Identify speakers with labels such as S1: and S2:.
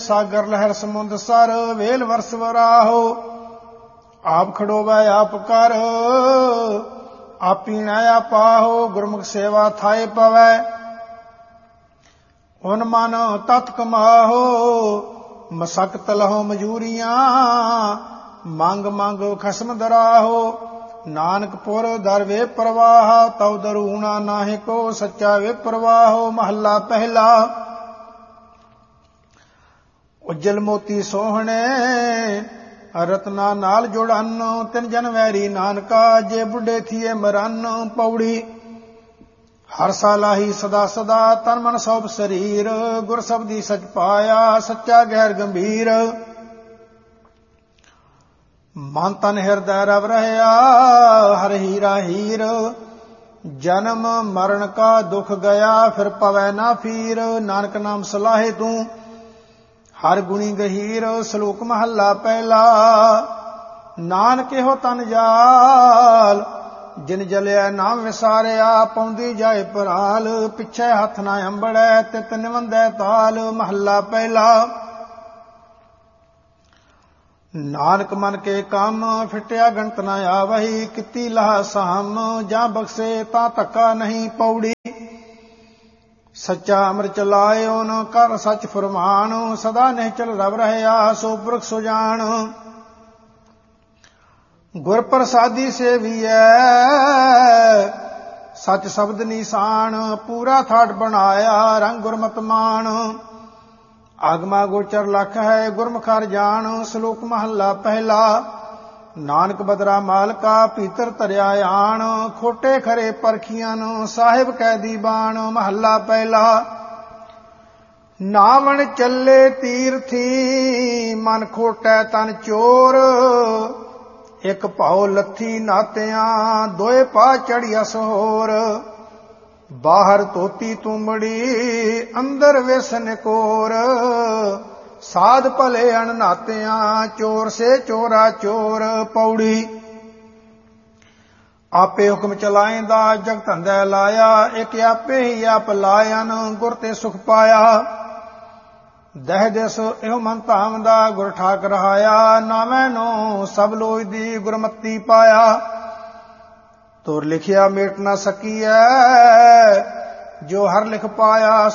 S1: ਸਾਗਰ ਲਹਿਰ ਸਮੁੰਦ ਸਰ ਵੇਲ ਵਰਸ ਵਰਾਹੋ। ਆਪ ਖੜੋਵੈ ਆਪ ਕਰ ਆਪੀਣਾ ਆਪਾਹੋ। ਗੁਰਮੁਖ ਸੇਵਾ ਥਾਏ ਪਵੈ ਹੁਨ ਮਨ ਤਤ ਕਮਾਹੋ। ਮਸਕਤ ਲਹੋ ਮਜੂਰੀਆਂ ਮੰਗ ਮੰਗ ਖਸਮ ਦਰਾਹੋ। ਨਾਨਕ ਪੁਰ ਦਰ ਵੇ ਪ੍ਰਵਾਹ ਤਉ ਦਰੂਣਾ ਨਾਹਿ ਕੋ ਸੱਚਾ ਵੇ ਪ੍ਰਵਾਹੋ। ਮਹੱਲਾ ਪਹਿਲਾ। ਉਜਲ ਮੋਤੀ ਸੋਹਣੇ ਰਤਨਾ ਨਾਲ ਜੁੜਨ ਤਿਨ ਜਨ ਵੈਰੀ ਨਾਨਕਾ ਜੇ ਬੁੱਢੇ ਥੀਏ ਮਰਨ। ਪੌੜੀ ਹਰ ਸਾਲਾਹੀ ਸਦਾ ਸਦਾ ਤਨ ਮਨ ਸੋਭ ਸਰੀਰ ਗੁਰ ਸਬਦੀ ਸਚ ਪਾਇਆ ਸੱਚਾ ਗਹਿਰ ਗੰਭੀਰ। ਮਨ ਤਨ ਹਿਰਦੈ ਰਵ ਰਹਿਆ ਹਰ ਹੀਰਾ ਹੀਰ। ਜਨਮ ਮਰਨ ਕਾ ਦੁਖ ਗਿਆ ਫਿਰ ਪਵੈ ਨਾ ਫੀਰ। ਨਾਨਕ ਨਾਮ ਸਲਾਹੇ ਤੂੰ ਹਰ ਗੁਣੀ ਗਹੀਰ। ਸ਼ਲੋਕ ਮਹੱਲਾ ਪਹਿਲਾ। ਨਾਨਕ ਇਹੋ ਤਨ ਜਾਲ ਜਿਨ ਜਲਿਆ ਨਾਮ ਵਿਸਾਰਿਆ ਪਾਉਂਦੀ ਜਾਏ ਪਰਾਲ। ਪਿੱਛੇ ਹੱਥ ਨਾ ਅੰਬੜੈ ਤਿਤ ਨਿਵੰਦੈ ਤਾਲ। ਮਹੱਲਾ ਪਹਿਲਾ। ਨਾਨਕ ਮਨ ਕੇ ਕੰਮ ਫਿਟਿਆ ਗਣਤ ਨਾ ਆਵਹੀ। ਕੀਤੀ ਲਾਹ ਸਾਮ ਜਾਂ ਬਖਸ਼ੇ ਤਾਂ ਧੱਕਾ ਨਹੀਂ। ਪੌੜੀ ਸੱਚਾ ਅੰਮ੍ਰਿਤ ਚਲਾਇਓ ਨ ਕਰ ਸੱਚ ਫਰਮਾਨ। ਸਦਾ ਨਿਹਚਲ ਰਵ ਰਹਿਆ ਸੋ ਪੁਰਖ ਸੁਜਾਨ। ਗੁਰ ਪ੍ਰਸਾਦੀ ਸੇਵੀਐ ਸੱਚ ਸ਼ਬਦ ਨਿਸ਼ਾਨ। ਪੂਰਾ ਥਾਟ ਬਣਾਇਆ ਰੰਗ ਗੁਰਮਤਿ ਮਾਨ। ਆਗਮਾ ਗੋਚਰ ਲਖ ਹੈ ਗੁਰਮੁਖ ਹਰਿ ਜਾਣ। ਸ਼ਲੋਕ ਮਹੱਲਾ ਪਹਿਲਾ। ਨਾਨਕ ਬਦਰਾ ਮਾਲਕਾ ਭੀਤਰ ਧਰਿਆ ਆਣ। ਖੋਟੇ ਖਰੇ ਪਰਖੀਆਂ ਸਾਹਿਬ ਕੈ ਦੀਵਾਨ। ਮਹੱਲਾ ਪਹਿਲਾ। ਨਾਵਣ ਚੱਲੇ ਤੀਰਥੀ ਮਨ ਖੋਟੈ ਤਨ ਚੋਰ। ਇੱਕ ਭਾਉ ਲੱਥੀ ਨਾਤਿਆਂ ਦੋਏ ਪਾ ਚੜ੍ਹਿਆ ਸਹੋਰ। ਬਾਹਰ ਧੋਤੀ ਤੁੰਬੜੀ ਅੰਦਰ ਵੇਸਨ ਕੋਰ। ਸਾਧ ਭਲੇ ਅਣ ਨਾਤਿਆਂ ਚੋਰ ਸੇ ਚੋਰਾ ਚੋਰ। ਪੌੜੀ ਆਪੇ ਹੁਕਮ ਚਲਾਇਂਦਾ ਜਗਤ ਧੰਦਾ ਲਾਇਆ। ਇੱਕ ਆਪੇ ਹੀ ਆਪ ਲਾਇਨ ਗੁਰ ਤੇ ਸੁਖ ਪਾਇਆ। ਦਹਿ ਦਿਸ ਇਹੋ ਮਨ ਧਾਮਦਾ ਗੁਰ ਠਾਕ ਰਹਾਇਆ। ਨਾਵੇਂ ਨੂੰ ਸਭ ਲੋਚ ਦੀ ਗੁਰਮਤੀ ਪਾਇਆ। ਤੁਰ ਲਿਖਿਆ ਮੇਟ ਨਾ ਸਕੀਐ ਜੋ ਹਰ ਲਿਖ ਪਾਇਆ।